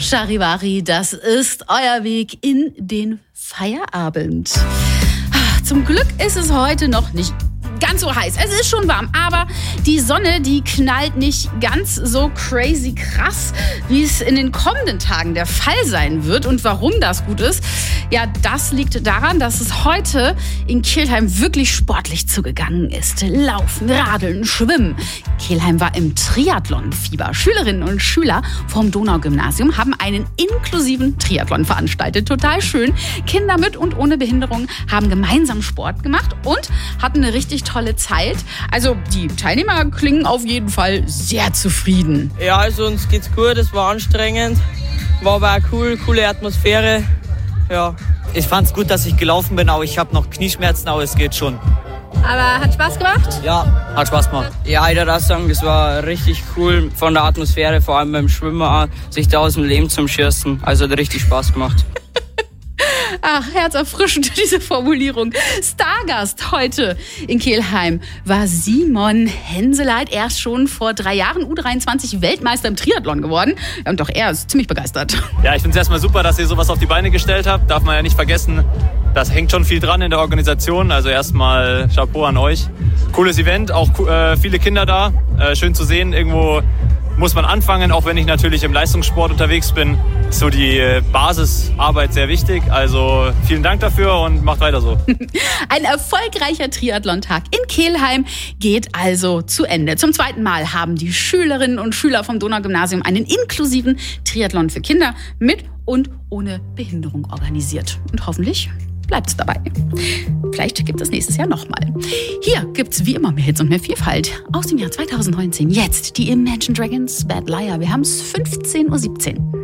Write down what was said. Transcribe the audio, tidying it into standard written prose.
Charivari, das ist euer Weg in den Feierabend. Zum Glück ist es heute noch nicht ganz so heiß. Es ist schon warm, aber die Sonne, die knallt nicht ganz so crazy krass, wie es in den kommenden Tagen der Fall sein wird. Und warum das gut ist, ja, das liegt daran, dass es heute in Kelheim wirklich sportlich zugegangen ist. Laufen, Radeln, Schwimmen. Kelheim war im Triathlon-Fieber. Schülerinnen und Schüler vom Donaugymnasium haben einen inklusiven Triathlon veranstaltet. Total schön. Kinder mit und ohne Behinderung haben gemeinsam Sport gemacht und hatten eine richtig tolle Zeit. Also die Teilnehmer klingen auf jeden Fall sehr zufrieden. Ja, also uns geht's gut, es war anstrengend, war aber auch cool, coole Atmosphäre. Ja. Ich fand's gut, dass ich gelaufen bin, aber ich habe noch Knieschmerzen, aber es geht schon. Aber hat Spaß gemacht? Ja, hat Spaß gemacht. Ja, ich würde auch sagen, das war richtig cool von der Atmosphäre, vor allem beim Schwimmen auch, sich da aus dem Leben zum Schießen. Also hat richtig Spaß gemacht. Ach, herzerfrischend, diese Formulierung. Stargast heute in Kelheim war Simon Henseleit. Er ist schon vor 3 Jahren U23 Weltmeister im Triathlon geworden. Ja, und doch er ist ziemlich begeistert. Ja, ich finde es erstmal super, dass ihr sowas auf die Beine gestellt habt. Darf man ja nicht vergessen, das hängt schon viel dran in der Organisation. Also erstmal Chapeau an euch. Cooles Event, auch viele Kinder da. Schön zu sehen. Irgendwo muss man anfangen, auch wenn ich natürlich im Leistungssport unterwegs bin. Ist so die Basisarbeit sehr wichtig. Also vielen Dank dafür und macht weiter so. Ein erfolgreicher Triathlon-Tag in Kelheim geht also zu Ende. Zum 2. Mal haben die Schülerinnen und Schüler vom Donaugymnasium einen inklusiven Triathlon für Kinder mit und ohne Behinderung organisiert. Und hoffentlich bleibt es dabei. Vielleicht gibt es nächstes Jahr nochmal. Hier gibt's wie immer mehr Hits und mehr Vielfalt aus dem Jahr 2019. Jetzt die Imagine Dragons Bad Liar. Wir haben es 15:17 Uhr.